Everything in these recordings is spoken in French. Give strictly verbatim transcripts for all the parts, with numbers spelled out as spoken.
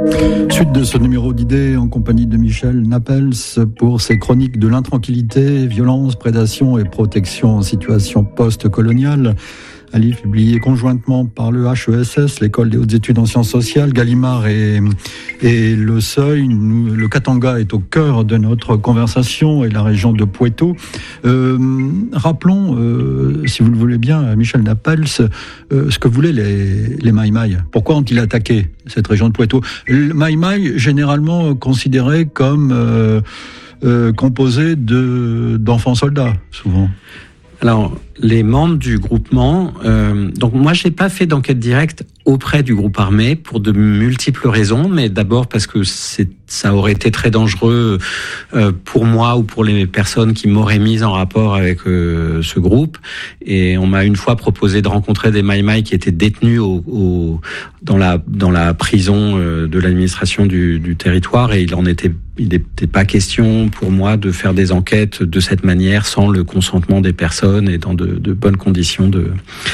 Suite de ce numéro d'idées en compagnie de Michel Napels pour ses chroniques de l'intranquillité, violence, prédation et protection en situation post-coloniale. Un livre publié conjointement par le H E S S, l'École des hautes études en sciences sociales, Gallimard et, et Le Seuil. Nous, le Katanga est au cœur de notre conversation et la région de Poitou. Euh, rappelons, euh, si vous le voulez bien, Michel Napels, euh, ce que voulaient les, les Maïmaï. Pourquoi ont-ils attaqué cette région de Poitou? Le Maïmaï, généralement considéré comme euh, euh, composé de, d'enfants soldats, souvent. Alors, les membres du groupement, euh, donc moi j'ai pas fait d'enquête directe auprès du groupe armé pour de multiples raisons, mais d'abord parce que c'est, ça aurait été très dangereux euh, pour moi ou pour les personnes qui m'auraient mis en rapport avec euh, ce groupe. Et on m'a une fois proposé de rencontrer des Maïmaï qui étaient détenus au, au, dans la dans la prison euh, de l'administration du, du territoire, et il en était il n'était pas question pour moi de faire des enquêtes de cette manière sans le consentement des personnes et dans de, de bonnes conditions de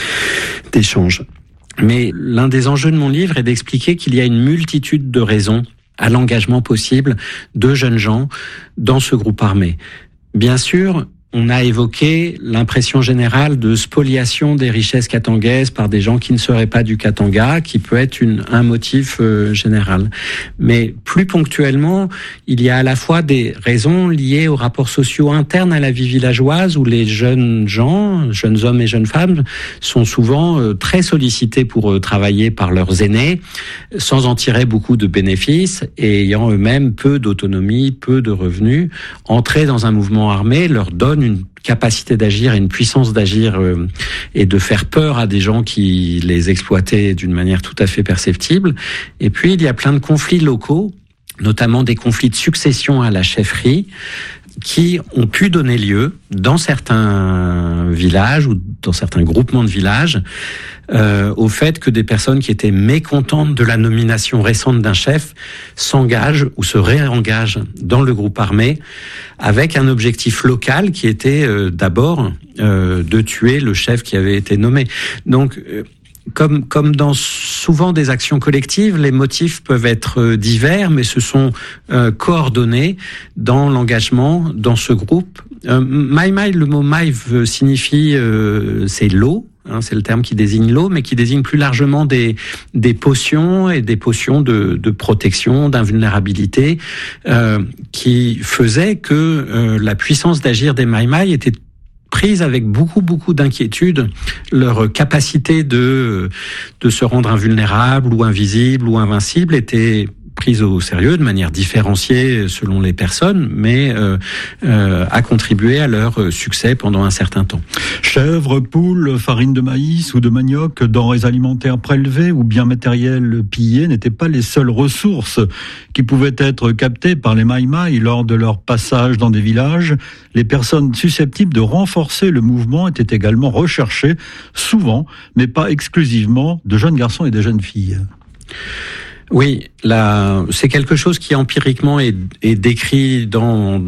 d'échange. Mais l'un des enjeux de mon livre est d'expliquer qu'il y a une multitude de raisons à l'engagement possible de jeunes gens dans ce groupe armé. Bien sûr, on a évoqué l'impression générale de spoliation des richesses katangaises par des gens qui ne seraient pas du Katanga, qui peut être une, un motif euh, général. Mais plus ponctuellement, il y a à la fois des raisons liées aux rapports sociaux internes à la vie villageoise, où les jeunes gens, jeunes hommes et jeunes femmes, sont souvent euh, très sollicités pour euh, travailler par leurs aînés, sans en tirer beaucoup de bénéfices, et ayant eux-mêmes peu d'autonomie, peu de revenus. Entrer dans un mouvement armé leur donne une capacité d'agir et une puissance d'agir euh, et de faire peur à des gens qui les exploitaient d'une manière tout à fait perceptible. Et puis, il y a plein de conflits locaux, notamment des conflits de succession à la chefferie, qui ont pu donner lieu dans certains villages ou dans certains groupements de villages euh, au fait que des personnes qui étaient mécontentes de la nomination récente d'un chef s'engagent ou se réengagent dans le groupe armé avec un objectif local qui était euh, d'abord euh, de tuer le chef qui avait été nommé. Donc euh, Comme, comme dans souvent des actions collectives, les motifs peuvent être divers, mais se sont euh, coordonnés dans l'engagement dans ce groupe. Euh, Maïmaï, le mot Maï signifie, euh, c'est l'eau, hein, c'est le terme qui désigne l'eau, mais qui désigne plus largement des, des potions et des potions de, de protection, d'invulnérabilité, euh, qui faisaient que euh, la puissance d'agir des Maïmaï était prise avec beaucoup, beaucoup d'inquiétude. Leur capacité de, de se rendre invulnérable ou invisible ou invincible était prise au sérieux de manière différenciée selon les personnes, mais euh, euh, a contribué à leur succès pendant un certain temps. Chèvres, poules, farine de maïs ou de manioc, denrées alimentaires prélevées ou biens matériels pillés n'étaient pas les seules ressources qui pouvaient être captées par les Maïmaï lors de leur passage dans des villages. Les personnes susceptibles de renforcer le mouvement étaient également recherchées, souvent, mais pas exclusivement, de jeunes garçons et de jeunes filles. Oui, là, c'est quelque chose qui empiriquement est, est décrit dans